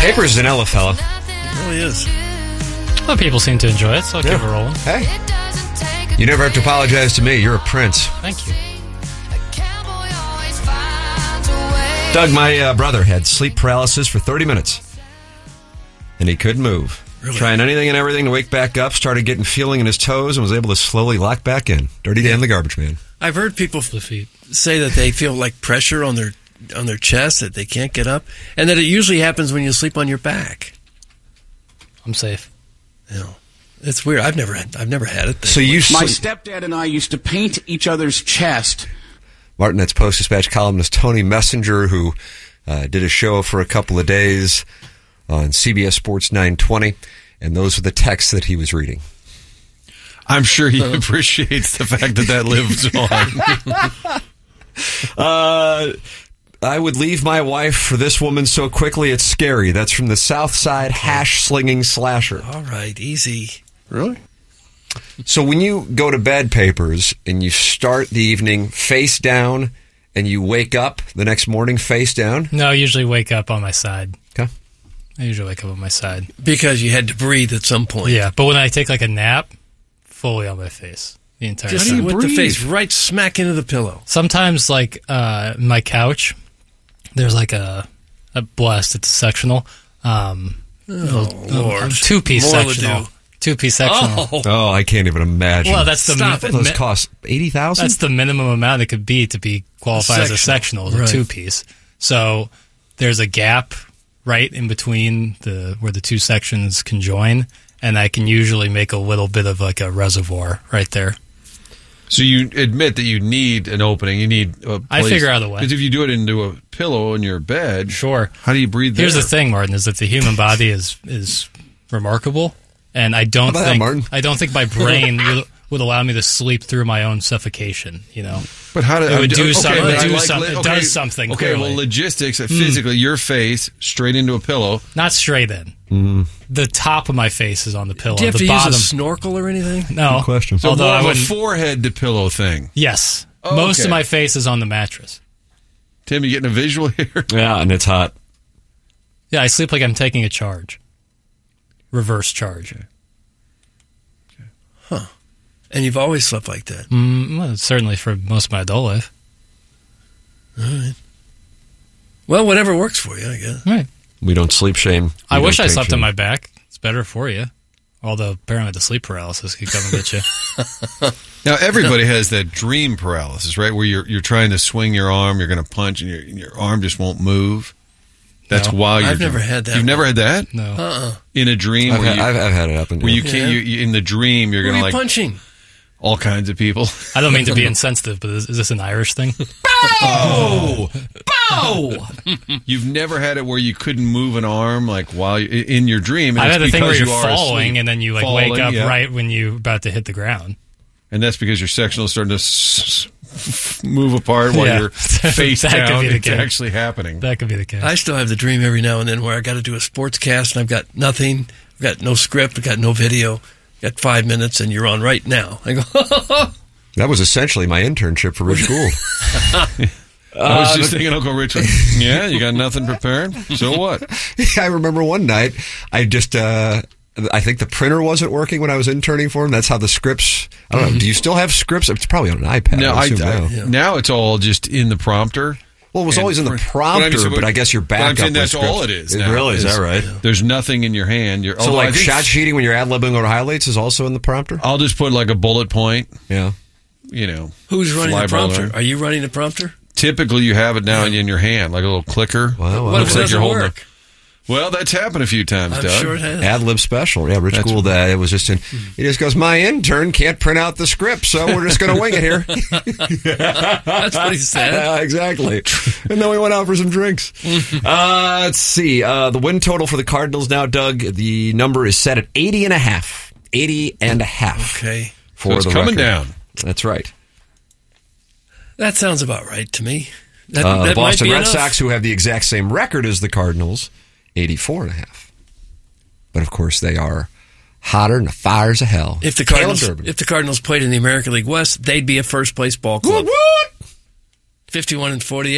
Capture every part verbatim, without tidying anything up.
Papers is an Ella fella. It really is. Well, people seem to enjoy it, so I'll Yeah. keep it rolling. Hey, you never have to apologize to me. You're a prince. Thank you. Doug, my uh, brother had sleep paralysis for thirty minutes, and he couldn't move. Really? Trying anything and everything to wake back up, started getting feeling in his toes, and was able to slowly lock back in. Dirty Dan the Garbage Man. I've heard people The feet. say that they feel like pressure on their on their chest, that they can't get up, and that it usually happens when you sleep on your back. I'm safe. You know, it's weird. I've never had. I've never had it. So you My sleep. stepdad and I used to paint each other's chest. Martinet's Post-Dispatch columnist Tony Messenger, who uh, did a show for a couple of days on C B S Sports nine twenty, and those are the texts that he was reading. I'm sure he appreciates the fact that that lives on. Uh, I would leave my wife for this woman so quickly it's scary. That's from the South Side hash-slinging slasher. All right, easy. Really? So when you go to bed, Papers, and you start the evening face down, and you wake up the next morning face down? No, I usually wake up on my side. Okay. I usually wake up on my side. Because you had to breathe at some point. Yeah, but when I take like a nap, fully on my face the entire Just time. with the face right smack into the pillow. Sometimes, like uh, my couch, there's like a, a blessed. It's a sectional. Um, Oh, Lord. two piece More sectional. ado. Two piece sectional. Oh, Oh, I can't even imagine. Well, that's the Stop mi- it. Those mi- cost eighty thousand dollars? That's the minimum amount it could be to be qualified A as a sectional. sectional, as a Right. two piece. So there's a gap right in between the where the two sections conjoin, and I can usually make a little bit of like a reservoir right there. So you admit that you need an opening. You need a place. I figure out a way. Because if you do it into a pillow in your bed, Sure. how do you breathe there? Here's the thing, Martin, is that the human body is is remarkable, and I don't How about that, think Martin? I don't think my brain would, would allow me to sleep through my own suffocation. You know, But how do It would do okay, some- but it I do like- some- it okay, does something, Okay, clearly. well, logistics, physically, your face straight into a pillow. not straight in. Mm. The top of my face is on the pillow. do you have the to bottom, use a snorkel or anything? no Good question. So Although more I of a wouldn't. forehead to pillow thing. Yes, Oh, most okay. of my face is on the mattress. Tim, you getting a visual here? Yeah, and it's hot. Yeah, I sleep like I'm taking a charge, reverse charge. And you've always slept like that. Mm, well, certainly for most of my adult life. All right. Well, whatever works for you, I guess. Right. We don't sleep shame. I We wish don't I take slept shame. on my back. It's better for you. Although apparently the sleep paralysis could come and get you. Now, everybody has that dream paralysis, right? Where you're you're trying to swing your arm, you're going to punch, and your your arm just won't move. That's No. while you're. I've never dreaming. had that You've one. neand never had that No. Uh-uh. in a dream I've where had, you I've, I've had it up and down. where you can't. Yeah. You, you, in the dream, you're Who are going you to like punching? all kinds of people. I don't mean to be insensitive, but is, is this an Irish thing? Oh, bow! You've never had it where you couldn't move an arm like while you, in your dream. And I've it's had a thing where because you're you are falling asleep. and then you like Falling, wake up yeah. right when you're about to hit the ground. and that's because your sectional is starting to s- s- move apart while Yeah. you're face That could down. be the It's case. actually happening. That could be the case. I still have the dream every now and then where I got to do a sports cast and I've got nothing. I've got no script. I've got no video. Got five minutes and you're on right now. I go, That was essentially my internship for Rich Gould. I was just thinking, Uncle Richard. Yeah, you got nothing prepared. So what? I remember one night, I just, uh, I think the printer wasn't working when I was interning for him. That's how the scripts, I don't know, do you still have scripts? It's probably on an iPad. No, I I, assume I- now. now it's all just in the prompter. Well, it was And always in the print- prompter, But I mean, so but what- I guess your but I'm backup saying was that's scripts. all it is. It now, really is, that right? There's nothing in your hand. You're, So although I like think shot sheeting when you're ad-libbing or highlights is also in the prompter? I'll just put like a bullet point. Yeah. You know, who's running fly the ball prompter? there. Are you running the prompter? Typically, you have it now in your hand, like a little clicker. Wow, wow. What if Looks it like doesn't you're holding work? a- Well, that's happened a few times, I'm Doug. sure it has. Ad-lib special. Yeah, Rich That's Gould, uh, it was just in, he just goes, my intern can't print out the script, so we're just going to wing it here. That's what he said. Yeah, exactly. And then we went out for some drinks. uh, let's see. Uh, the win total for the Cardinals now, Doug, the number is set at eighty and a half. eighty and a half. Okay. For So it's the coming record. down. That's right. That sounds about right to me. That, Uh, the that might Boston be Red enough. Sox, who have the exact same record as the Cardinals, eighty-four and a half. But of course, they are hotter than the fires of hell. If the Caleb Cardinals, Durbin. if the Cardinals played in the American League West, they'd be a first place ball club. What, what? Fifty-one and forty-eight,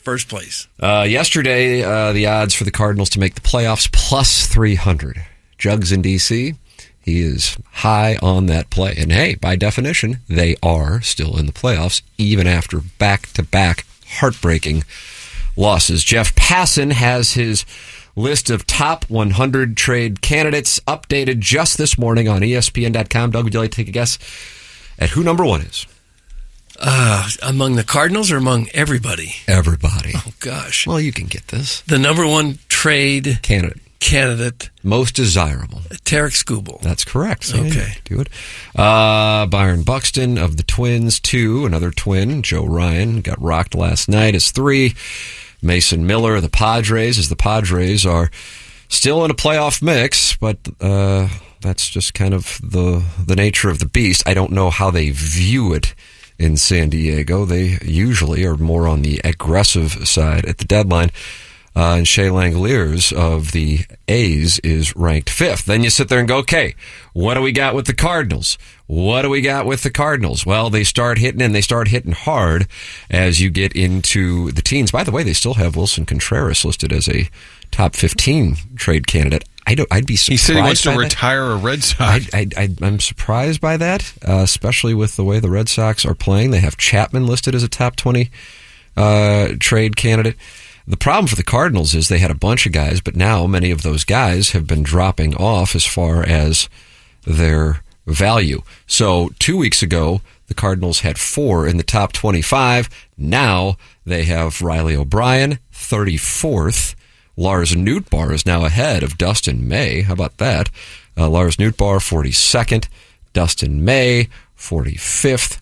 first place. Uh, yesterday, uh, the odds for the Cardinals to make the playoffs plus three hundred. Jugs in D C, he is high on that play. And hey, by definition, they are still in the playoffs, even after back-to-back heartbreaking losses. Jeff Passan has his list of top one hundred trade candidates updated just this morning on E S P N dot com. Doug, would you like to take a guess at who number one is? Uh, among the Cardinals or among everybody? Everybody. Oh, gosh. Well, you can get this. The number one trade Candidate. candidate, Most desirable. Tarek Skubal. That's correct. So Okay. Do it. Uh, Byron Buxton of the Twins, two. Another twin, Joe Ryan, got rocked last night as three. Mason Miller of the Padres, as the Padres are still in a playoff mix, but uh, that's just kind of the the nature of the beast. I don't know how they view it in San Diego. They usually are more on the aggressive side at the deadline. Uh, and Shea Langoliers of the A's is ranked fifth. Then you sit there and go, okay, what do we got with the Cardinals? What do we got with the Cardinals? Well, they start hitting, and they start hitting hard as you get into the teens. By the way, they still have Wilson Contreras listed as a top fifteen trade candidate. I don't, I'd be surprised. He said he wants to by retire that. a Red Sox. I, I, I, I'm surprised by that, uh, especially with the way the Red Sox are playing. They have Chapman listed as a top twenty uh, trade candidate. The problem for the Cardinals is they had a bunch of guys, but now many of those guys have been dropping off as far as their value. So two weeks ago, the Cardinals had four in the top twenty-five. Now they have Riley O'Brien, thirty-fourth. Lars Nootbaar is now ahead of Dustin May. How about that? Uh, Lars Nootbaar, forty-second. Dustin May, forty-fifth.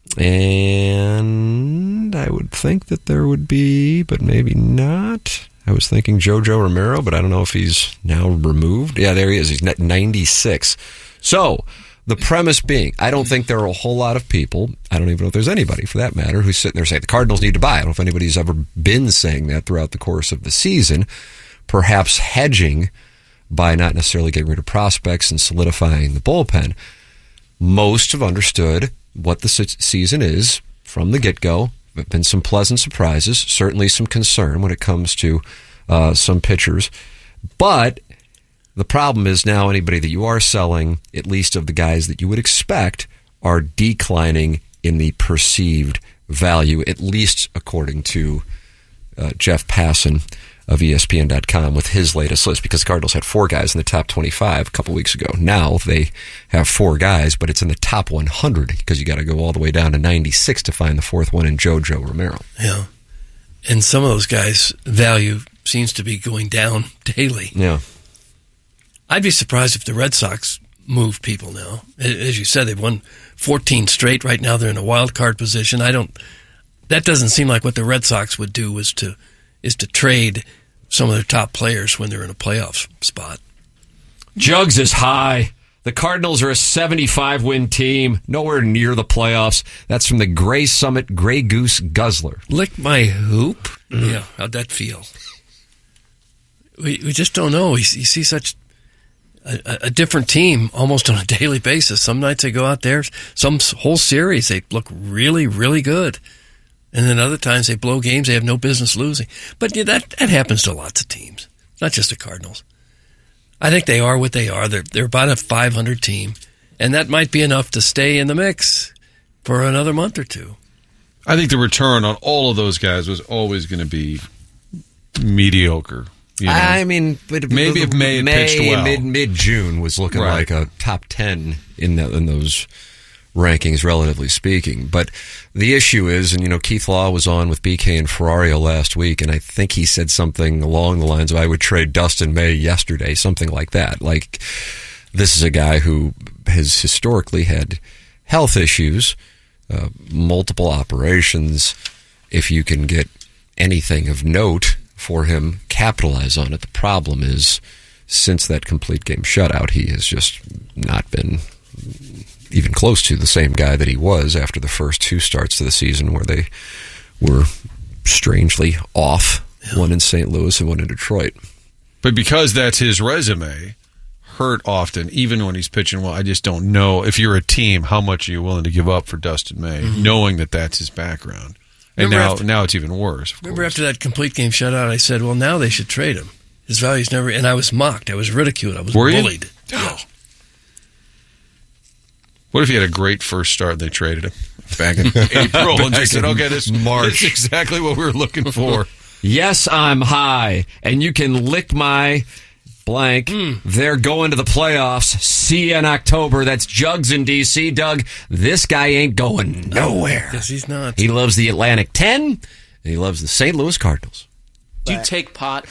And I would think that there would be, but maybe not. I was thinking JoJo Romero, but I don't know if he's now removed. Yeah, there he is. He's ninety-six. So the premise being, I don't think there are a whole lot of people, I don't even know if there's anybody for that matter, who's sitting there saying the Cardinals need to buy. I don't know if anybody's ever been saying that throughout the course of the season, perhaps hedging by not necessarily getting rid of prospects and solidifying the bullpen. Most have understood what the season is from the get-go. There have been some pleasant surprises, certainly some concern when it comes to uh, some pitchers. But the problem is now anybody that you are selling, at least of the guys that you would expect, are declining in the perceived value, at least according to uh, Jeff Passan of E S P N dot com with his latest list, because the Cardinals had four guys in the top twenty-five a couple weeks ago. Now they have four guys, but it's in the top one hundred because you got to go all the way down to ninety-six to find the fourth one in JoJo Romero. Yeah. And some of those guys' value seems to be going down daily. Yeah. I'd be surprised if the Red Sox move people now. As you said, they've won fourteen straight. Right now they're in a wild card position. I don't. That doesn't seem like what the Red Sox would do is to is to trade some of their top players when they're in a playoff spot. Jugs is high. The Cardinals are a seventy-five win team, nowhere near the playoffs. That's from the Gray Summit Gray Goose Guzzler. Lick my hoop? Mm. Yeah, how'd that feel? We we just don't know. We, you see such a, a different team almost on a daily basis. Some nights they go out there, some whole series they look really, really good. And then other times they blow games they have no business losing. But yeah, that, that happens to lots of teams, not just the Cardinals. I think they are what they are. They're, they're about a five hundred team, and that might be enough to stay in the mix for another month or two. I think the return on all of those guys was always going to be mediocre. You know? I mean, but maybe if May had May, pitched well. mid mid June was looking Right. like a top ten in the, in those rankings, relatively speaking. But the issue is, and you know, Keith Law was on with B K and Ferrario last week, and I think he said something along the lines of, "I would trade Dustin May yesterday," something like that. Like, this is a guy who has historically had health issues, uh, multiple operations. If you can get anything of note for him, capitalize on it. The problem is, since that complete game shutout, he has just not been even close to the same guy that he was after the first two starts to the season, where they were strangely off, yeah. One in Saint Louis and one in Detroit. But because that's his resume, hurt often, even when he's pitching well. I just don't know, if you're a team, how much are you willing to give up for Dustin May, mm-hmm. knowing that that's his background. And Remember now, after- now it's even worse. Of Remember course. after that complete game shutout, I said, well, now they should trade him. His value's never, and I was mocked. I was ridiculed. I was Were you? bullied. Yeah. What if he had a great first start and they traded him back in April and just said, okay, this, March. this is exactly what we were looking for. Yes, I'm high, and you can lick my blank. Mm. They're going to the playoffs. See you in October. That's Jugs in D C. Doug, this guy ain't going nowhere. Yes, he's not. He loves the Atlantic ten, and he loves the Saint Louis Cardinals. Do you take pot?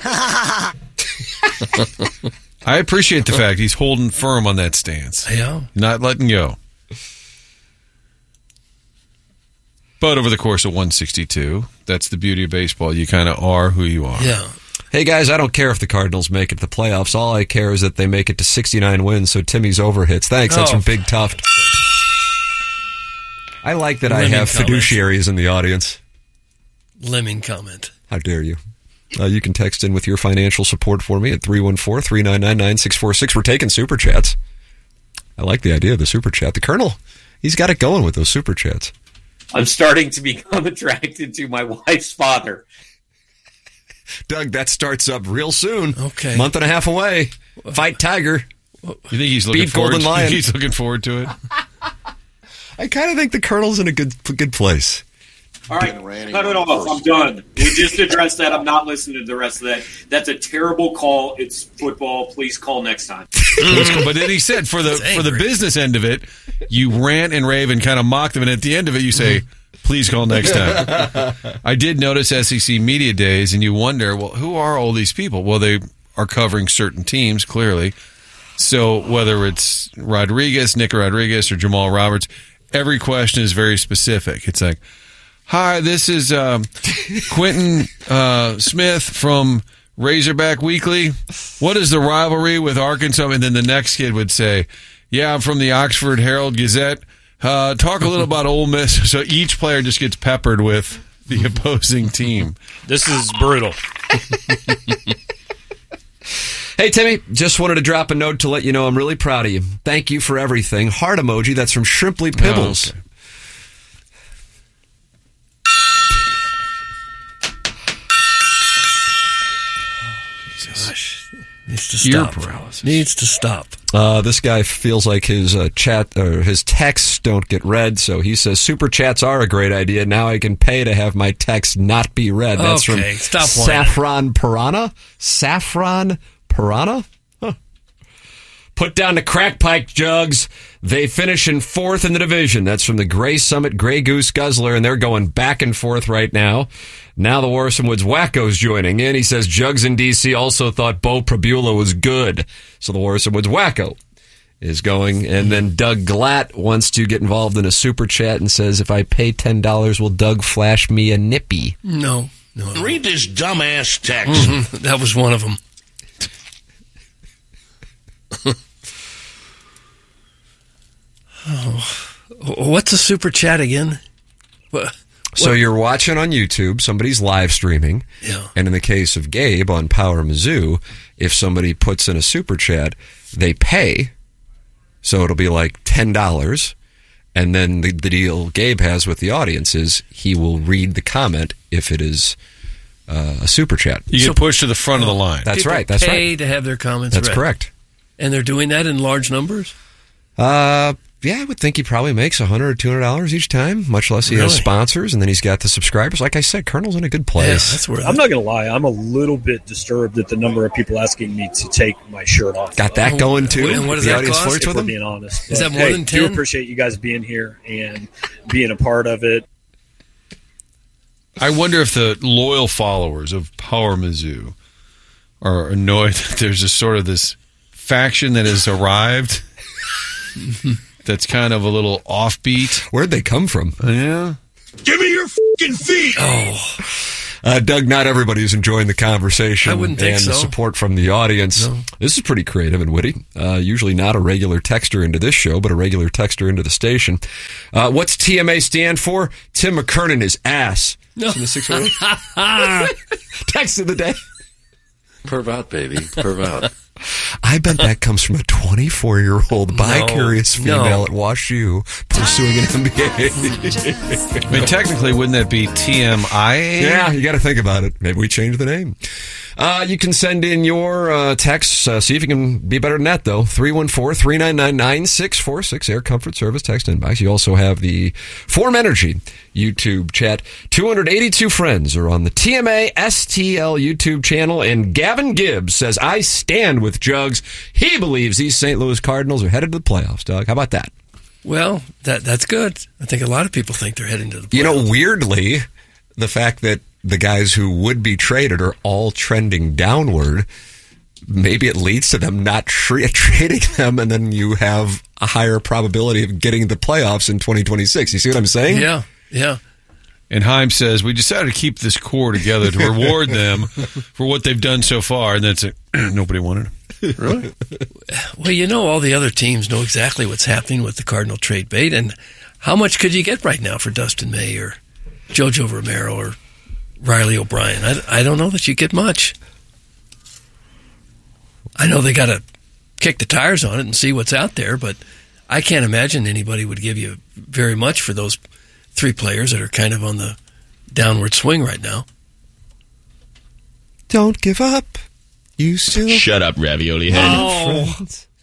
I appreciate the fact he's holding firm on that stance. Yeah. Not letting go. But over the course of one sixty-two, that's the beauty of baseball. You kind of are who you are. Yeah. Hey, guys, I don't care if the Cardinals make it to the playoffs. All I care is that they make it to sixty-nine wins, so Timmy's over hits. Thanks. That's Oh. from Big Tuft. I like that I Lemming have comments. fiduciaries in the audience. Lemming comment. How dare you? Uh, you can text in with your financial support for me at three one four, three nine nine, nine six four six. We're taking super chats. I like the idea of the super chat. The Colonel, he's got it going with those super chats. I'm starting to become attracted to my wife's father. Doug, that starts up real soon. Okay. Month and a half away. Fight Tiger. You think he's looking Beat forward Golden to, Lion. He's looking forward to it? I kind of think the Colonel's in a good good place. All right, cut it off. I'm done. We just addressed that. I'm not listening to the rest of that. That's a terrible call. It's football. Please call next time. But then he said for the for the business end of it, you rant and rave and kind of mock them, and at the end of it, you say, "Please call next time." I did notice S E C Media Days, and you wonder, well, who are all these people? Well, they are covering certain teams clearly. So whether it's Rodriguez, Nick Rodriguez, or Jamal Roberts, every question is very specific. It's like, hi, this is um, Quentin uh, Smith from Razorback Weekly. What is the rivalry with Arkansas? And then the next kid would say, yeah, I'm from the Oxford Herald Gazette. Uh, talk a little about Ole Miss. So each player just gets peppered with the opposing team. This is brutal. Hey, Timmy, just wanted to drop a note to let you know I'm really proud of you. Thank you for everything. Heart emoji, that's from Shrimply Pibbles. Oh, okay. Gosh. Needs to Ear stop. paralysis. Needs to stop. Uh, this guy feels like his uh, chat or his texts don't get read, so he says super chats are a great idea. Now I can pay to have my text not be read. That's Okay, from stop whining. Saffron Piranha. Saffron Piranha. Huh. Put down the crack pipe jugs. They finish in fourth in the division. That's from the Gray Summit Gray Goose Guzzler, and they're going back and forth right now. Now the Warson Woods Wacko's joining in. He says Jugs in D C also thought Bo Prabula was good. So the Warson Woods Wacko is going. And then Doug Glatt wants to get involved in a super chat and says, if I pay ten dollars, will Doug flash me a nippy? No. No. no. Read this dumbass text. Mhm. That was one of them. Oh. What's a super chat again? What? So you're watching on YouTube, somebody's live streaming, Yeah. and in the case of Gabe on Power Mizzou, if somebody puts in a super chat, they pay, so it'll be like ten dollars, and then the, the deal Gabe has with the audience is he will read the comment if it is uh, a super chat. You get So- pushed to the front of the line. That's People right, that's pay right. to have their comments That's read. correct. And they're doing that in large numbers? Uh, yeah, I would think he probably makes one hundred dollars or two hundred dollars each time, much less he has Really? sponsors, and then he's got the subscribers. Like I said, Colonel's in a good Yeah, place. that's where I'm not going to lie. I'm a little bit disturbed at the number of people asking me to take my shirt off. Got that Oh, going, too? and what does the that audience cost? flirts If with we're him? being honest. Is But, that more hey, than do ten? appreciate you guys being here and being a part of it. I wonder if the loyal followers of Power Mizzou are annoyed that there's a sort of this faction that has arrived that's kind of a little offbeat. Where'd they come from? Yeah. Give me your fucking feet. Oh, Uh, Doug, not everybody's enjoying the conversation I wouldn't think and the so. support from the audience. No. This is pretty creative and witty. Uh, usually not a regular texter into this show, but a regular texter into the station. Uh, what's T M A stand for? Tim McKernan is ass. no. In the six oh eight? Text of the day. Perv out, baby. Perv out. I bet that comes from a twenty-four-year-old bi-curious no. female at Wash U pursuing an M B A. I mean, technically, wouldn't that be T M I A? Yeah, you got to think about it. Maybe we change the name. Uh, you can send in your uh, texts. Uh, see if you can be better than that, though. three one four, three nine nine, nine six four six, Air Comfort Service text inbox. You also have the Form Energy YouTube chat. two hundred eighty-two friends are on the T M A S T L YouTube channel, and Gavin Gibbs says, I stand with Jugs. He believes these Saint Louis Cardinals are headed to the playoffs, Doug. How about that? Well, that that's good. I think a lot of people think they're heading to the playoffs. You know, weirdly, the fact that the guys who would be traded are all trending downward, maybe it leads to them not tra- trading them, and then you have a higher probability of getting the playoffs in twenty twenty-six. You see what I'm saying? Yeah, yeah. And Heim says, we decided to keep this core together to reward them for what they've done so far. And that's it. Nobody wanted them. Really? Well, you know, all the other teams know exactly what's happening with the Cardinal trade bait. And how much could you get right now for Dustin May or JoJo Romero or Riley O'Brien? I, I don't know that you get much. I know they got to kick the tires on it and see what's out there, but I can't imagine anybody would give you very much for those three players that are kind of on the downward swing right now. Don't give up. You still... Shut up, Ravioli Head. Oh.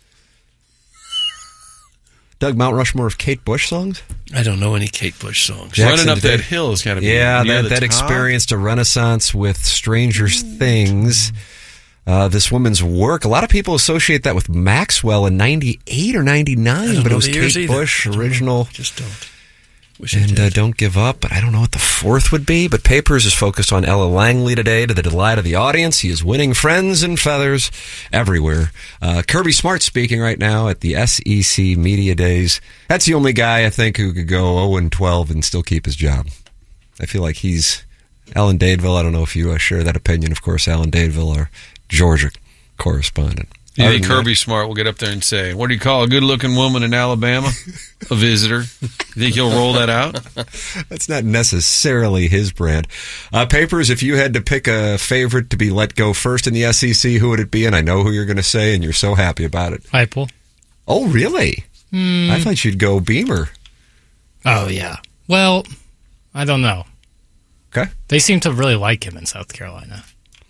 Doug, Mount Rushmore of Kate Bush songs? I don't know any Kate Bush songs. Jackson, Running up did that hill has got to be Yeah, near that, the that top. experienced a renaissance with Stranger Things. Uh, this woman's work, a lot of people associate that with Maxwell in ninety-eight or ninety-nine, don't but know it was the years Kate either. Bush, I don't original. know. Just don't. Wish I And did. uh, Don't Give Up, but I don't know what the fourth would be. But Papers is focused on Ella Langley today to the delight of the audience. He is winning friends and feathers everywhere. Uh, Kirby Smart speaking right now at the S E C Media Days. That's the only guy I think who could go oh and twelve and still keep his job. I feel like he's Alan Dadeville. I don't know if you uh, share that opinion. Of course, Alan Dadeville, our Georgia correspondent. You Other think than Kirby Smart will get up there and say, what do you call a good-looking woman in Alabama? A visitor. You think he'll roll that out? that, That's not necessarily his brand. Uh, Papers, if you had to pick a favorite to be let go first in the S E C, who would it be? And I know who you're going to say, and you're so happy about it. Heupel. Oh, really? Mm. I thought you'd go Beamer. Oh, yeah. Well, I don't know. Okay. They seem to really like him in South Carolina.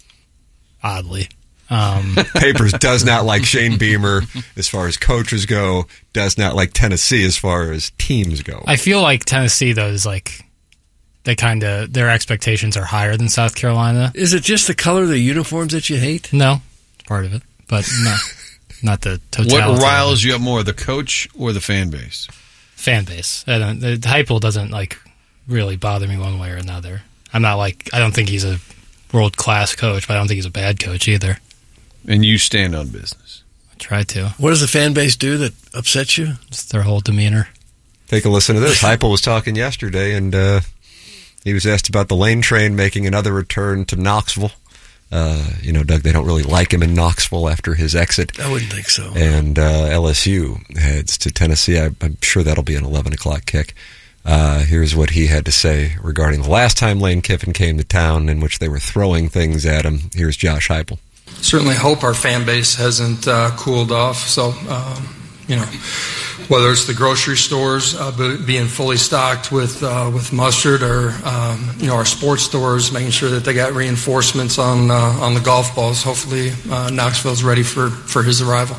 Oddly. Um, Papers does not like Shane Beamer as far as coaches go, does not like Tennessee as far as teams go. I feel like Tennessee, though, is like, they kind of, their expectations are higher than South Carolina. Is it just the color of the uniforms that you hate? No, it's part of it, but no, not the totality. What riles you up more, the coach or the fan base? Fan base. I don't, the Heupel doesn't like really bother me one way or another. I'm not like, I don't think he's a world class coach, but I don't think he's a bad coach either. And you stand on business. I try to. What does the fan base do that upsets you? Just their whole demeanor. Take a listen to this. Heupel was talking yesterday, and uh, he was asked about the Lane train making another return to Knoxville. Uh, you know, Doug, they don't really like him in Knoxville after his exit. I wouldn't think so. And uh, L S U heads to Tennessee. I, I'm sure that'll be an eleven o'clock kick. Uh, here's what he had to say regarding the last time Lane Kiffin came to town in which they were throwing things at him. Here's Josh Heupel. Certainly hope our fan base hasn't uh, cooled off. So, um, you know, whether it's the grocery stores uh, being fully stocked with uh, with mustard, or um, you know, our sports stores making sure that they got reinforcements on uh, on the golf balls. Hopefully, uh, Knoxville's ready for, for his arrival.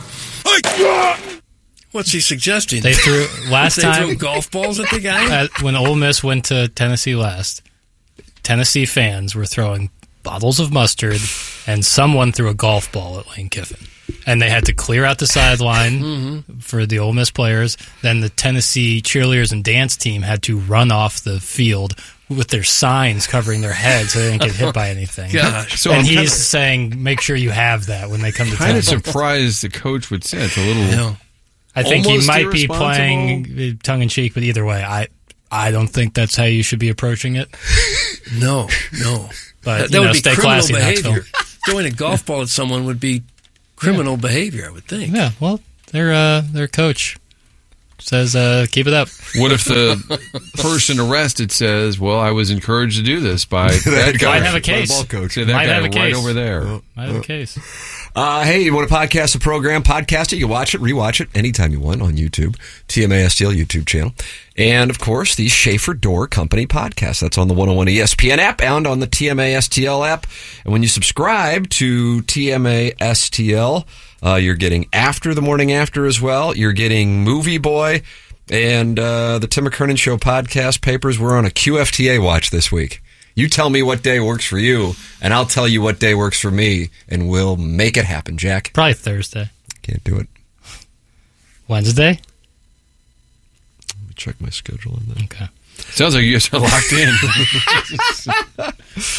What's he suggesting? They threw last they time threw golf balls at the guy. uh, when Ole Miss went to Tennessee last. Tennessee fans were throwing bottles of mustard, and someone threw a golf ball at Lane Kiffin. And they had to clear out the sideline mm-hmm. for the Ole Miss players. Then the Tennessee cheerleaders and dance team had to run off the field with their signs covering their heads so they didn't get hit by anything. Gosh. So and I'm he's kinda, saying, make sure you have that when they come to kind Tennessee. Kind of surprised the coach would say it's a little... Yeah. I think he might be playing tongue-in-cheek, but either way, I I don't think that's how you should be approaching it. No, no. But that, that know, would be stay criminal classy, behavior. Throwing a golf ball at someone would be criminal yeah. behavior, I would think. Yeah, well, their uh, their coach says, uh, keep it up. What if the person arrested says, well, I was encouraged to do this by that guy? Might have a case. Ball coach. Say that Might guy have a right case. over there. Oh. Might have a case. Uh, hey, you want to podcast the program? Podcast it. You watch it, rewatch it anytime you want on YouTube. T M A S T L YouTube channel. And, of course, the Schaefer Door Company podcast. That's on the one oh one E S P N app and on the T M A S T L app. And when you subscribe to T M A S T L, uh, you're getting After the Morning After as well. You're getting Movie Boy and uh, the Tim McKernan Show podcast papers. We're on a Q F T A watch this week. You tell me what day works for you, and I'll tell you what day works for me, and we'll make it happen, Jack. Probably Thursday. Can't do it. Wednesday? Let me check my schedule on that. Okay. Sounds like you guys are locked in.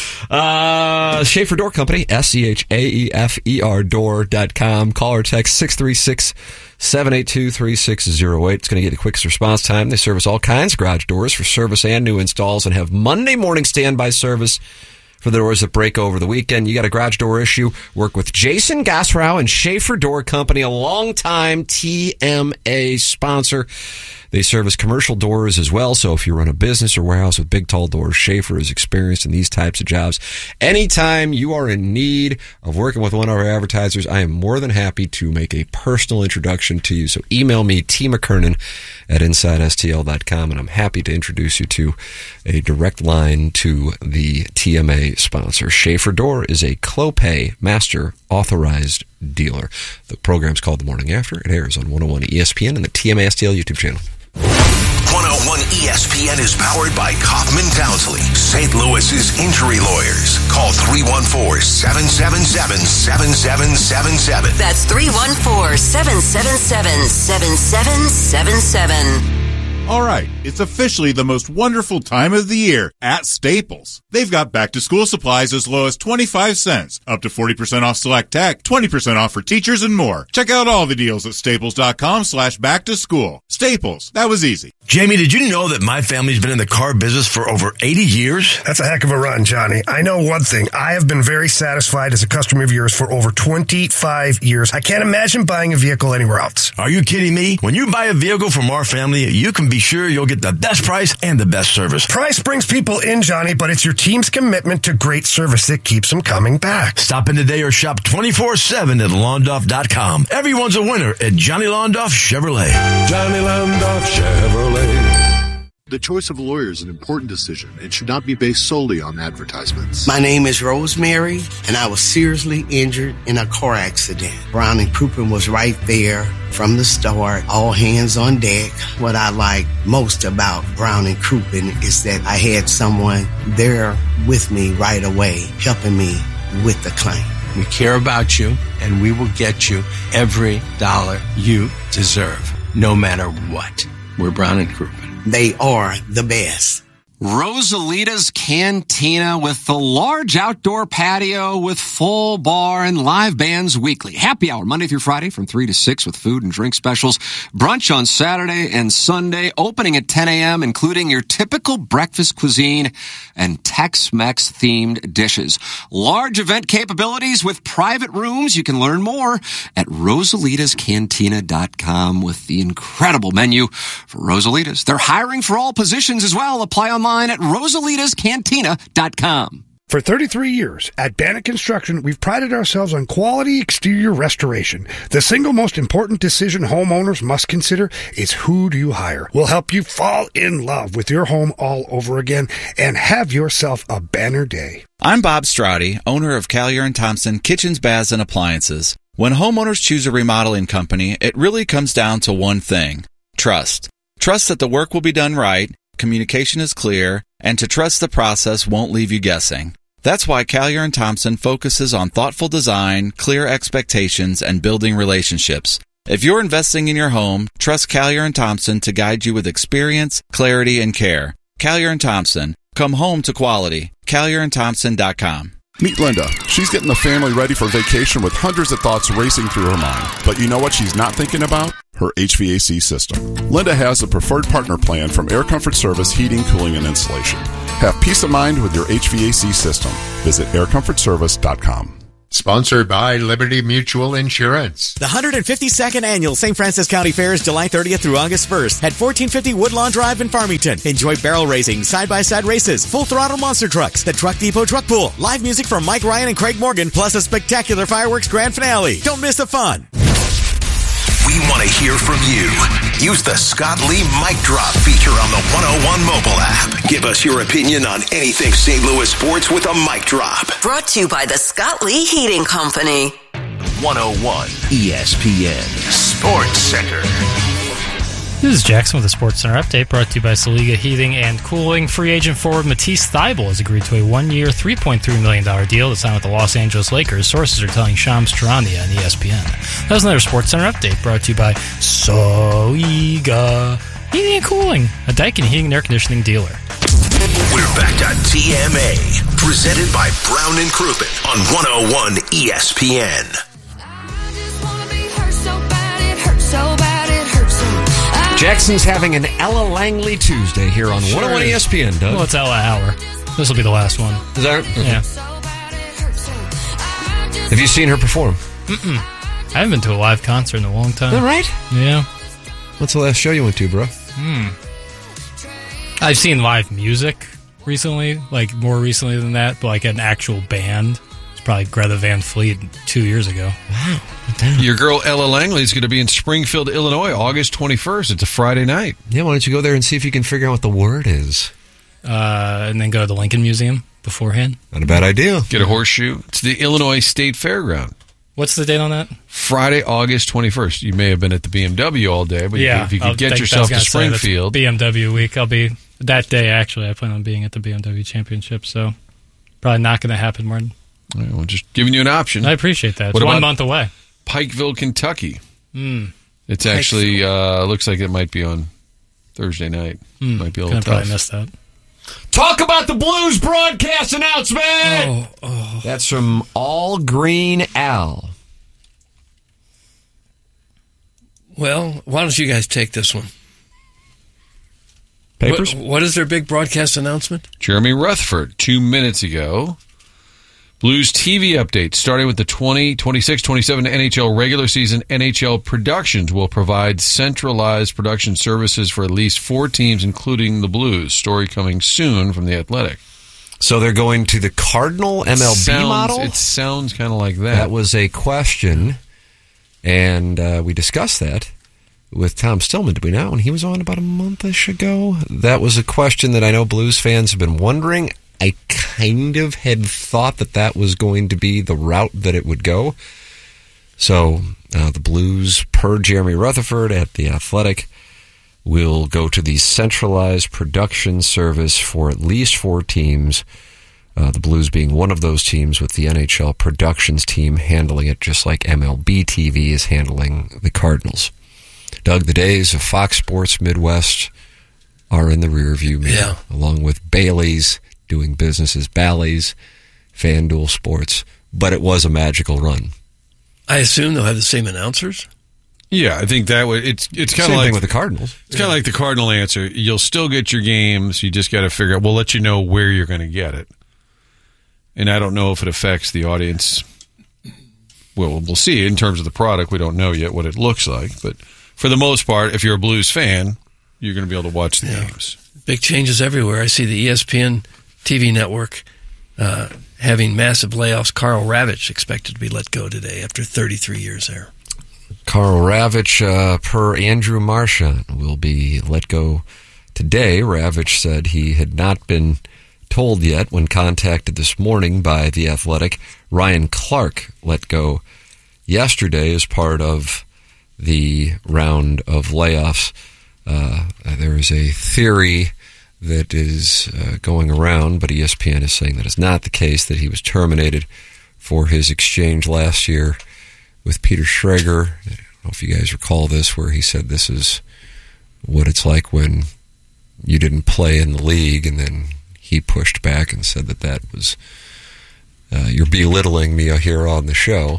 uh, Schaefer Door Company, S C H A E F E R door dot com. Call or text six three six, seven eight two, three six zero eight. It's going to get the quickest response time. They service all kinds of garage doors for service and new installs and have Monday morning standby service for the doors that break over the weekend. You got a garage door issue, work with Jason Gosrow and Schaefer Door Company, a longtime T M A sponsor. They service commercial doors as well, so if you run a business or warehouse with big, tall doors, Schaefer is experienced in these types of jobs. Anytime you are in need of working with one of our advertisers, I am more than happy to make a personal introduction to you. So email me, T McKernan at inside S T L dot com, and I'm happy to introduce you to a direct line to the T M A sponsor. Schaefer Door is a Clopay Master Authorized Dealer. The program's called The Morning After. It airs on one oh one E S P N and the T M A S T L YouTube channel. one oh one E S P N is powered by Kaufman Townsley, Saint Louis's injury lawyers. Call three one four, seven seven seven, seven seven seven seven. That's three one four, seven seven seven, seven seven seven seven. All right, it's officially the most wonderful time of the year at Staples. They've got back-to-school supplies as low as twenty-five cents, up to forty percent off select tech, twenty percent off for teachers, and more. Check out all the deals at staples.com slash back-to-school. Staples, that was easy. Jamie, did you know that my family's been in the car business for over eighty years? That's a heck of a run, Johnny. I know one thing. I have been very satisfied as a customer of yours for over twenty-five years. I can't imagine buying a vehicle anywhere else. Are you kidding me? When you buy a vehicle from our family, you can be sure you'll get the best price and the best service. Price brings people in, Johnny, but it's your team's commitment to great service that keeps them coming back. Stop in today or shop twenty-four seven at Londoff dot com. Everyone's a winner at Johnny Londoff Chevrolet. Johnny Londoff Chevrolet. The choice of a lawyer is an important decision and should not be based solely on advertisements. My name is Rosemary, and I was seriously injured in a car accident. Brown and Crouppen was right there from the start, all hands on deck. What I like most about Brown and Crouppen is that I had someone there with me right away, helping me with the claim. We care about you, and we will get you every dollar you deserve, no matter what. We're Brown and Crouppen. They are the best. Rosalita's Cantina with the large outdoor patio with full bar and live bands weekly. Happy hour Monday through Friday from three to six with food and drink specials. Brunch on Saturday and Sunday, opening at ten a.m., including your typical breakfast cuisine and Tex-Mex themed dishes. Large event capabilities with private rooms. You can learn more at rosalitas cantina dot com with the incredible menu for Rosalitas. They're hiring for all positions as well. Apply online at rosalitas cantina dot com. For thirty-three years, at Bannock Construction, we've prided ourselves on quality exterior restoration. The single most important decision homeowners must consider is who do you hire. We'll help you fall in love with your home all over again and have yourself a banner day. I'm Bob Straudy, owner of Collier and Thompson Kitchens, Baths, and Appliances. When homeowners choose a remodeling company, it really comes down to one thing: trust. Trust that the work will be done right, communication is clear, and to trust the process won't leave you guessing. That's why Collier and Thompson focuses on thoughtful design, clear expectations, and building relationships. If you're investing in your home, trust Collier and Thompson to guide you with experience, clarity, and care. Collier and Thompson. Come home to quality. collier and thompson dot com. Meet Linda. She's getting the family ready for vacation with hundreds of thoughts racing through her mind. But you know what she's not thinking about? Her H V A C system. Linda has a preferred partner plan from Air Comfort Service Heating, Cooling, and Installation. Have peace of mind with your H V A C system. Visit air comfort service dot com. Sponsored by Liberty Mutual Insurance. The one hundred fifty-second Annual Saint Francis County Fair is July thirtieth through August first at fourteen fifty Woodlawn Drive in Farmington. Enjoy barrel racing, side-by-side races, full-throttle monster trucks, the Truck Depot Truck Pool, live music from Mike Ryan and Craig Morgan, plus a spectacular fireworks grand finale. Don't miss the fun. We want to hear from you. Use the Scott Lee Mic Drop feature on the one oh one mobile app. Give us your opinion on anything Saint Louis sports with a mic drop. Brought to you by the Scott Lee Heating Company. one oh one E S P N Sports Center. This is Jackson with the Sports Center update, brought to you by Saliga Heating and Cooling. Free agent forward Matisse Thybulle has agreed to a one-year, three point three million dollars deal to sign with the Los Angeles Lakers. Sources are telling Shams Charania on E S P N. That was another Sports Center update, brought to you by Saliga Heating and Cooling, a Daikin heating and air conditioning dealer. We're back to T M A, presented by Brown and Crouppen on one oh one E S P N. Jackson's having an Ella Langley Tuesday here on Sure one oh one is. E S P N, Doug. Well, it's Ella Hour. This will be the last one. Is that right? Yeah. Have you seen her perform? Mm-mm. I haven't been to a live concert in a long time. Is that right? Yeah. What's the last show you went to, bro? Hmm. I've seen live music recently, like more recently than that, but like an actual band. It's probably Greta Van Fleet two years ago. Wow. Your girl Ella Langley is going to be in Springfield, Illinois, August twenty-first. It's a Friday night. Yeah, why don't you go there and see if you can figure out what the word is? Uh, and then go to the Lincoln Museum beforehand. Not a bad idea. Get a horseshoe. It's the Illinois State Fairground. What's the date on that? Friday, August twenty-first. You may have been at the B M W all day, but yeah, if you could I'll get think yourself to that's gonna say that's Springfield. B M W week. I'll be that day. Actually, I plan on being at the B M W Championship, so probably not going to happen, Martin. All right, well, just giving you an option. I appreciate that. It's What one about month away. Pikeville, Kentucky. Mm. It's actually uh, looks like it might be on Thursday night. Mm. Might be a Gonna little probably tough. miss that. Talk about the Blues broadcast announcement! Oh, oh. That's from All Green Al. Well, why don't you guys take this one? Papers? What, what is their big broadcast announcement? Jeremy Rutherford, two minutes ago. Blues T V update, starting with the twenty twenty-six twenty-seven N H L regular season. N H L Productions will provide centralized production services for at least four teams, including the Blues. Story coming soon from The Athletic. So they're going to the Cardinal M L B sounds, model? It sounds kind of like that. That was a question, and uh, we discussed that with Tom Stillman, did we not? When he was on about a month-ish ago. That was a question that I know Blues fans have been wondering. I kind of had thought that that was going to be the route that it would go. So uh, the Blues, per Jeremy Rutherford at The Athletic, will go to the centralized production service for at least four teams, uh, the Blues being one of those teams, with the N H L Productions team handling it just like M L B T V is handling the Cardinals. Doug, the days of Fox Sports Midwest are in the rearview mirror, Yeah. along with Bailey's doing business as Bally's, FanDuel Sports, but it was a magical run. I assume they'll have the same announcers? Yeah, I think that would. It's it's kind Same of like thing with the Cardinals. It's kind of like the Cardinal answer. You'll still get your games. You just got to figure out. We'll let you know where you're going to get it. And I don't know if it affects the audience. Well, we'll see. In terms of the product, we don't know yet what it looks like. But for the most part, if you're a Blues fan, you're going to be able to watch the Yeah. games. Big changes everywhere. I see the E S P N T V network uh, having massive layoffs. Carl Ravitch expected to be let go today after thirty-three years there. Carl Ravitch, uh, per Andrew Marchand, will be let go today. Ravitch said he had not been told yet when contacted this morning by The Athletic. Ryan Clark let go yesterday as part of the round of layoffs. Uh, there is a theory that is uh, going around, but E S P N is saying that it's not the case, that he was terminated for his exchange last year with Peter Schrager. I don't know if you guys recall this, where he said this is what it's like when you didn't play in the league, and then he pushed back and said that that was, uh, you're belittling me here on the show.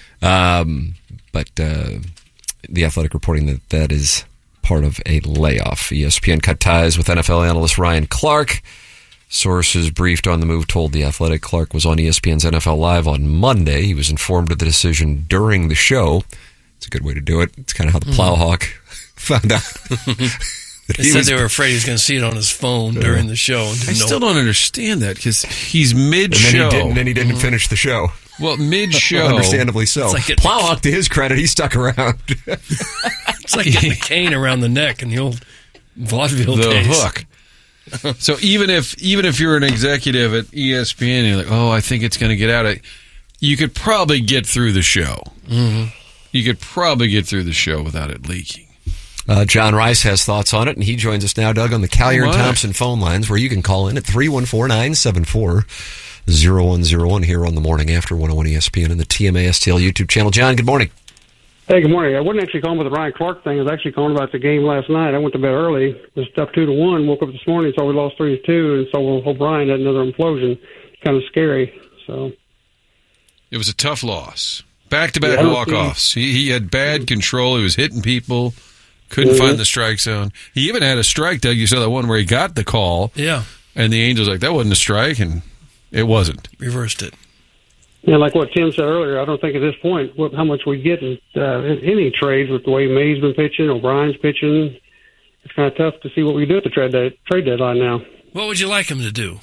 Um, but uh, The Athletic reporting that that is part of a layoff. E S P N cut ties with N F L analyst Ryan Clark Sources briefed on the move told The Athletic Clark was on E S P N's N F L Live on Monday. He was informed of the decision during the show. It's a good way to do it. It's kind of how the Plowhawk found out. They said was, they were afraid he was going to see it on his phone uh, during the show. And I still don't understand that because he's mid-show. And then he didn't, then he didn't mm-hmm. finish the show. Well, mid-show. Understandably so. It's like Plowhawk, to his credit, he stuck around. It's like getting a cane around the neck in the old vaudeville the days. Hook. So even if even if you're an executive at E S P N and you're like, oh, I think it's going to get out, you could probably get through the show. Mm-hmm. You could probably get through the show without it leaking. Uh, John Rice has thoughts on it, and he joins us now, Doug, on the Collier and Thompson phone lines, where you can call in at three one four, nine seven four, zero one zero one here on the Morning After one oh one E S P N and the T M A S T L YouTube channel. John, good morning. Hey, good morning. I wasn't actually calling about the Ryan Clark thing. I was actually calling about the game last night. I went to bed early. It was up two to one. Woke up this morning, saw we lost three to two, and so O'Brien had another implosion. Kind of scary. So it was a tough loss. Back-to-back yeah, walk-offs. He, he had bad control. He was hitting people. Couldn't mm-hmm. find the strike zone. He even had a strike, Doug. You saw that one where he got the call. Yeah. And the Angels like, that wasn't a strike, and it wasn't. Reversed it. Yeah, like what Tim said earlier, I don't think at this point what, how much we get in, uh, in any trades with the way May's been pitching, O'Brien's pitching. It's kind of tough to see what we do at the trade, day, trade deadline now. What would you like him to do?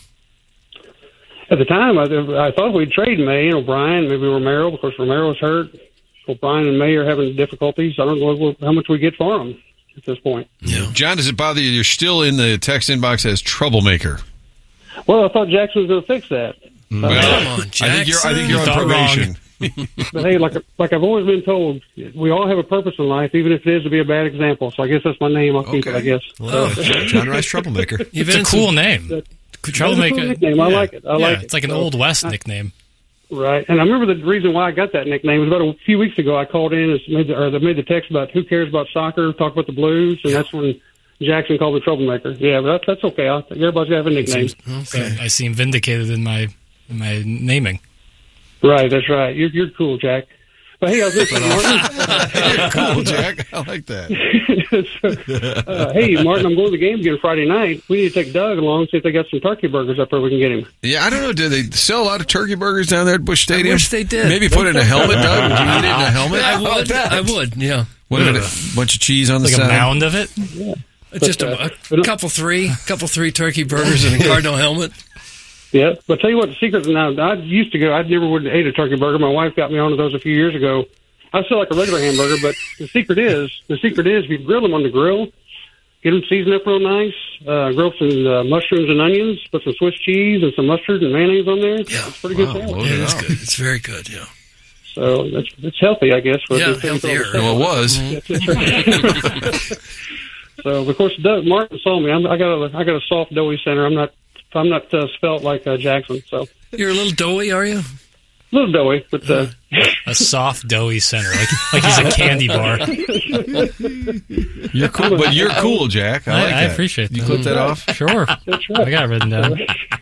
At the time, I, I thought we'd trade May and O'Brien, maybe Romero, because Romero's hurt. O'Brien and May are having difficulties. I don't know how much we get for them at this point. Yeah. John, does it bother you? You're still in the text inbox as troublemaker. Well, I thought Jackson was going to fix that. Well, uh, come on, Jackson. I think you're, I think you're you on probation. But hey, like like I've always been told, we all have a purpose in life, even if it is to be a bad example. So I guess that's my name. I'll okay. keep it, I guess. Well, so. John Rice Troublemaker. It's a cool name. That, Troublemaker. Cool nickname. I yeah. like it. I yeah, like it. It's like an so, Old West I, nickname. Right. And I remember the reason why I got that nickname was about a few weeks ago. I called in and made the, or they made the text about who cares about soccer, talk about the Blues, and yeah. that's when Jackson called me Troublemaker. Yeah, but that's, that's okay. I'll, everybody's got to have a nickname. Seems, okay. I seem vindicated in my in my naming. Right, that's right. You're you're cool, Jack. But hey, I was listening, Martin. Cool, Jack. I like that. so, uh, hey, Martin, I'm going to the game again Friday night. We need to take Doug along, see if they got some turkey burgers up there we can get him. Yeah, I don't know. Do they sell a lot of turkey burgers down there at Busch Stadium? I wish they did. Maybe put it in a helmet, Doug. Would you eat it in a helmet? I would. I would, yeah. What about a bunch of cheese on the like side? Like a mound of it? Yeah. Just but, a, a uh, couple three, couple three turkey burgers and a Cardinal helmet. Yeah, but tell you what, the secret now, I used to go, I never would ate a turkey burger. My wife got me onto those a few years ago. I still like a regular hamburger, but the secret is, the secret is if you grill them on the grill, get them seasoned up real nice, uh, grill some uh, mushrooms and onions, put some Swiss cheese and some mustard and mayonnaise on there. Yeah. It's pretty wow, good salad. Yeah, it's good. It's very good, yeah. So that's, it's healthy, I guess. For yeah, healthier. Well, it was. Mm-hmm. So, of course, Doug Martin saw me. I'm, I got a, I got a soft, doughy center. I'm not, I'm not uh, spelt like uh, Jackson. So you're a little doughy, are you? A little doughy, but uh, a soft, doughy center, like like he's a candy bar. You're cool, but you're cool, Jack. I, I, like I that. appreciate that. You clip that off? Sure. That's right. I got it written down.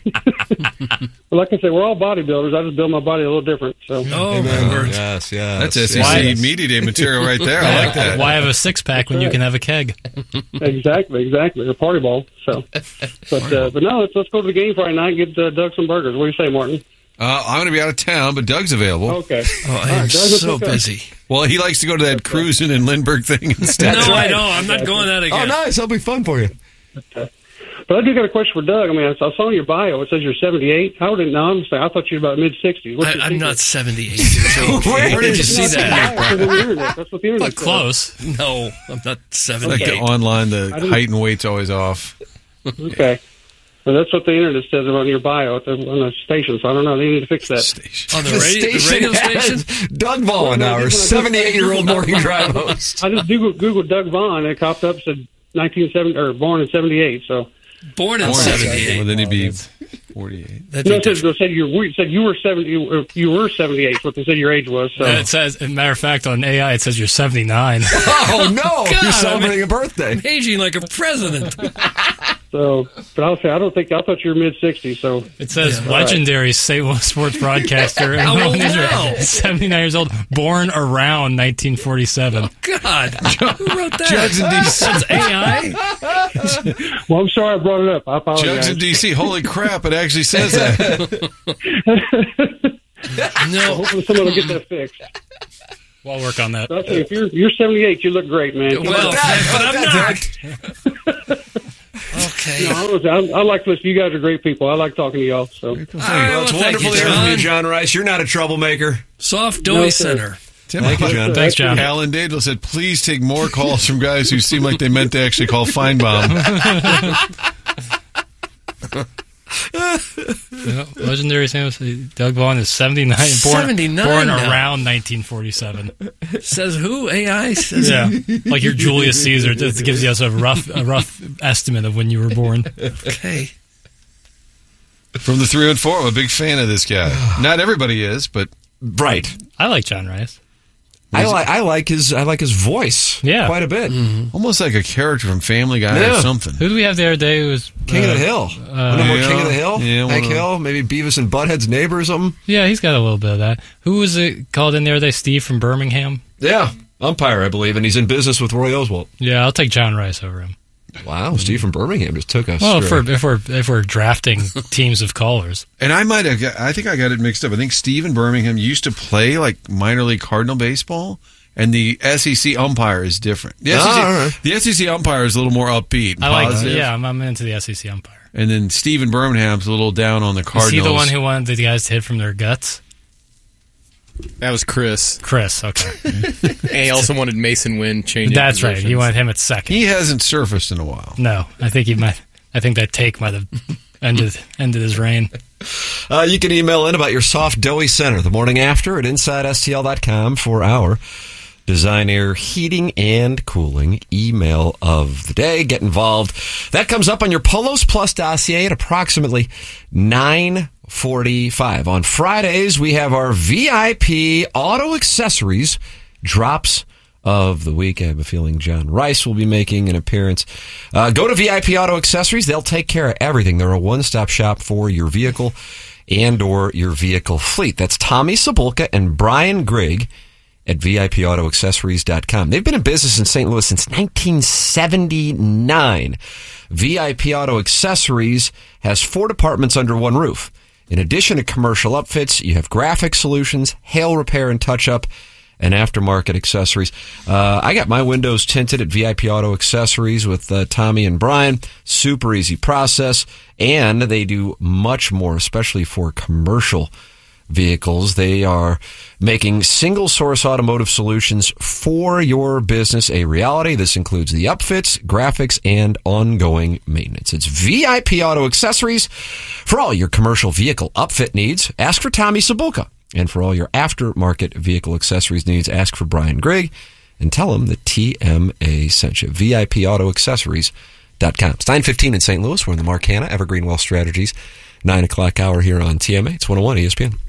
Well, like I said, we're all bodybuilders. I just build my body a little different. So, oh, Amen. yes, yes. That's S E C yes. Media Day material right there. I like that. Why have a six pack when you can have a keg? Exactly, exactly. A party ball. So, but uh, but no, let's let's go to the game Friday night. And get uh, Doug some burgers. What do you say, Martin? Uh, I'm going to be out of town, but Doug's available. Okay. Oh, I am right, so busy. Well, he likes to go to that cruising in Lindbergh thing instead. No, right. I know. I'm not going that again. Oh, nice. That'll be fun for you. Okay. But I do got a question for Doug. I mean, I saw in your bio, it says you're seventy-eight. I didn't know. I'm saying, I thought you were about mid-sixties. I, I'm not seventy-eight years old. Where did you see that? That's what the internet, that's what the internet But close. No, I'm not seventy-eight. Like the online, the height and weight's always off. Okay. Well, that's what the internet says on your bio at the, on the station, so I don't know. They need to fix that. Station. On the, the, radio, the radio station? Doug Vaughn, our seventy-eight-year-old morning drive host. I just Googled, Googled Doug Vaughn, and it popped up, said nineteen seventy, or born in seventy-eight, so. Born in seventy-eight. Well, then he'd be forty-eight. That'd no, it said, said, you, said you were seventy. Or you were seventy-eight. What they said your age was. So. Uh, it says, as a matter of fact, on A I, it says you're seventy-nine. Oh no! God, you're celebrating a birthday. I'm aging like a president. So, but I'll say I don't think I thought you were mid sixties. So It says Yeah. legendary Saint Louis sports broadcaster. How old These are now? seventy-nine years old, born around nineteen forty-seven. God, who wrote that? Jugs in D C. That's A I. Well, I'm sorry I brought it up. I apologize. Jugs in D C. Holy crap! It actually says that. No. Hopefully someone will get that fixed. We'll work on that. So I'll say, if you're you're seventy-eight, you look great, man. Come Well, on. but I'm not. Okay. No, I, was, I, I like to listen. You guys are great people. I like talking to y'all. So All right, Well, it's well, thank wonderful you, to hear from you, John. John Rice. You're not a troublemaker. Soft Doughy No, sir. Center. Tim, Thank you, John. Thanks, John. Alan Dadel said, please take more calls from guys who seem like they meant to actually call Feinbaum. Yeah, legendary Saint Louis. Doug Vaughn is seventy-nine, born, seventy-nine born now. around nineteen forty-seven. Says who? A I says. Yeah, like your Julius Caesar. It gives you us a rough, a rough estimate of when you were born. Okay. From the three and four, I'm a big fan of this guy. Not everybody is, but Right. I like John Rice. I like I like his I like his voice. Yeah. quite a bit. almost like a character from Family Guy Yeah. or something. Who do we have the other day? Who was King uh, of the Hill. Uh, One more Yeah. King of the Hill. Yeah, Hank one of- Hill. Maybe Beavis and Butthead's neighbor or something. Yeah, he's got a little bit of that. Who was it called in the other day? Steve from Birmingham. Yeah, umpire, I believe, and he's in business with Roy Oswald. Yeah, I'll take John Rice over him. Wow, Steve from Birmingham just took us. Well, if straight. we're if we're if we're drafting teams of callers, And I might have, got- I think I got it mixed up. I think Stephen Birmingham used to play like minor league Cardinal baseball, and the S E C umpire is different. The, Ah, S E C, all right. the S E C umpire is a little more upbeat and I like. positive. Yeah, I'm, I'm into the S E C umpire. And then Stephen Birmingham's a little down on the Cardinals. Is he the one who wanted the guys to hit from their guts? That was Chris. Chris, okay. And he also wanted Mason Wynn changing That's right. positions. He wanted him at second. He hasn't surfaced in a while. No, I think he might. I think that take might have ended ended his reign. Uh, you can email in about your soft, doughy center the morning after at inside S T L dot com for our Design Air Heating and Cooling email of the day. Get involved. That comes up on your Polos Plus dossier at approximately nine forty-five. On Fridays, we have our V I P Auto Accessories drops of the week. I have a feeling John Rice will be making an appearance. Uh, go to V I P Auto Accessories. They'll take care of everything. They're a one-stop shop for your vehicle and or your vehicle fleet. That's Tommy Sabulka and Brian Grigg at V I P auto accessories dot com. They've been in business in Saint Louis since nineteen seventy-nine. V I P Auto Accessories has four departments under one roof. In addition to commercial upfits, you have graphic solutions, hail repair and touch-up, and aftermarket accessories. Uh, I got my windows tinted at V I P Auto Accessories with uh, Tommy and Brian. Super easy process, and they do much more, especially for commercial vehicles. They are making single source automotive solutions for your business a reality. This includes the upfits, graphics, and ongoing maintenance. It's V I P Auto Accessories for all your commercial vehicle upfit needs. Ask for Tommy Sabulka. And for all your aftermarket vehicle accessories needs, ask for Brian Grigg and tell him that T M A sent you. V I P auto accessories dot com. It's nine fifteen in Saint Louis. We're in the Mark Hanna Evergreen Wealth Strategies nine o'clock hour here on T M A. It's one oh one E S P N.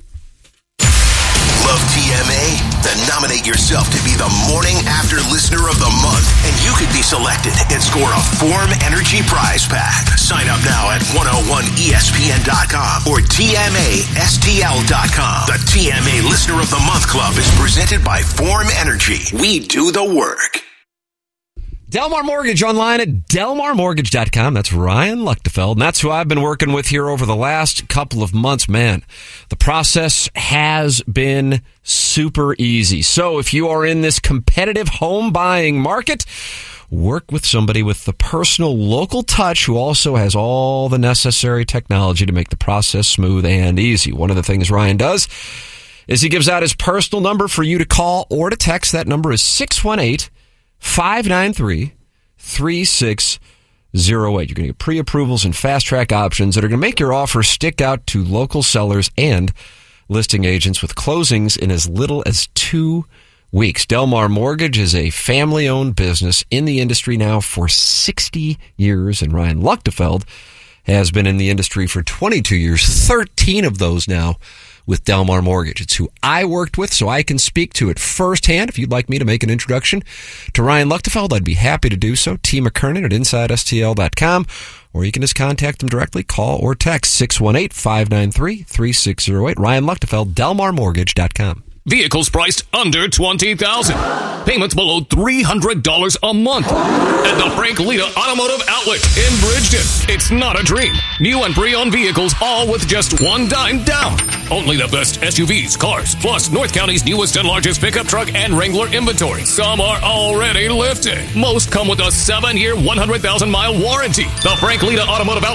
Love T M A? Then nominate yourself to be the Morning After Listener of the Month, and you could be selected and score a Form Energy prize pack. Sign up now at one oh one E S P N dot com or T M A S T L dot com. The T M A Listener of the Month Club is presented by Form Energy. We do the work. Delmar Mortgage online at delmar mortgage dot com. That's Ryan Luchtefeld, and that's who I've been working with here over the last couple of months. Man, the process has been super easy. So if you are in this competitive home buying market, work with somebody with the personal local touch who also has all the necessary technology to make the process smooth and easy. One of the things Ryan does is he gives out his personal number for you to call or to text. That number is six one eight, five nine three, three six zero eight. You're going to get pre-approvals and fast-track options that are going to make your offer stick out to local sellers and listing agents with closings in as little as two weeks. Delmar Mortgage is a family-owned business in the industry now for sixty years, and Ryan Luchtefeld has been in the industry for twenty-two years, thirteen of those now with Delmar Mortgage. It's who I worked with, so I can speak to it firsthand. If you'd like me to make an introduction to Ryan Luchtefeld, I'd be happy to do so. T. McKernan at inside S T L dot com, or you can just contact them directly. Call or text six one eight, five nine three, three six zero eight. Ryan Luchtefeld, Delmar Mortgage dot com. Vehicles priced under twenty thousand dollars. Payments below three hundred dollars a month. At the Frank Lita Automotive Outlet in Bridgeton. It's not a dream. New and pre-owned vehicles, all with just one dime down. Only the best S U Vs, cars, plus North County's newest and largest pickup truck and Wrangler inventory. Some are already lifted. Most come with a seven-year, one hundred thousand mile warranty. The Frank Lita Automotive Outlet